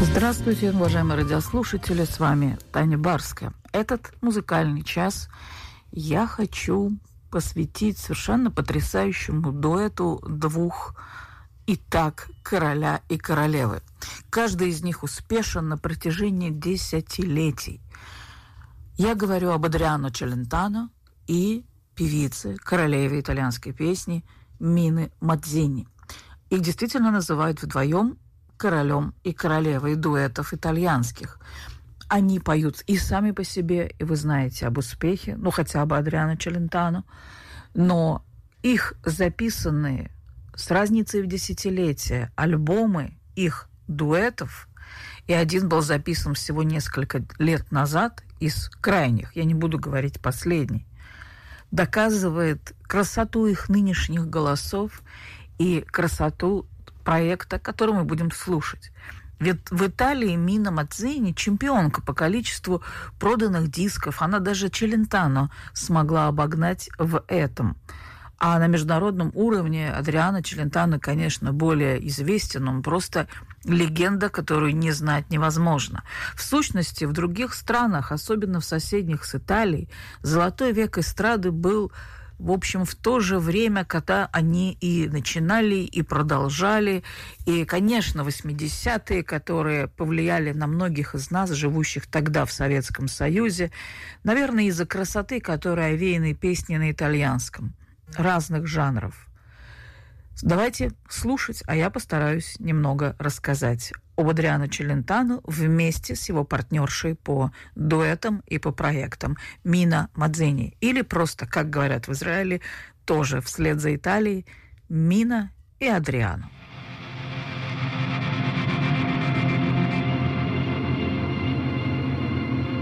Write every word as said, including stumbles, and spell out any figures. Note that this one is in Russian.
Здравствуйте, уважаемые радиослушатели, с вами Таня Барская. Этот музыкальный час я хочу посвятить совершенно потрясающему дуэту двух и так короля и королевы. Каждый из них успешен на протяжении десятилетий. Я говорю об Адриано Челентано и певице, королеве итальянской песни Мине Мадзини. Их действительно называют вдвоем королем и королевой дуэтов итальянских. Они поют и сами по себе, и вы знаете об успехе, ну хотя бы Адриано Челентано, но их записанные с разницей в десятилетия альбомы их дуэтов, и один был записан всего несколько лет назад из крайних, я не буду говорить последний, доказывает красоту их нынешних голосов и красоту проекта, который мы будем слушать. Ведь в Италии Мина Мадзини чемпионка по количеству проданных дисков. Она даже Челентано смогла обогнать в этом. А на международном уровне Адриано Челентано, конечно, более известен. Он просто легенда, которую не знать невозможно. В сущности, в других странах, особенно в соседних с Италией, золотой век эстрады был, в общем, в то же время, когда они и начинали, и продолжали. И, конечно, восьмидесятые, которые повлияли на многих из нас, живущих тогда в Советском Союзе, наверное, из-за красоты, которая овеяна песни на итальянском, разных жанров. Давайте слушать, а я постараюсь немного рассказать об Адриано Челентано вместе с его партнершей по дуэтам и по проектам Мина Мадзини. Или просто, как говорят в Израиле, тоже вслед за Италией, Мина и Адриано.